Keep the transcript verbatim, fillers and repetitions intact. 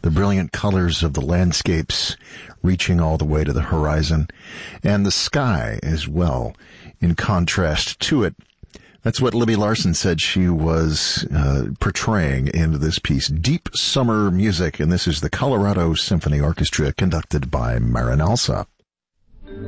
the brilliant colors of the landscapes reaching all the way to the horizon, and the sky as well, in contrast to it. That's what Libby Larsen said she was uh, portraying in this piece, Deep Summer Music, and this is the Colorado Symphony Orchestra, conducted by Marin Alsop.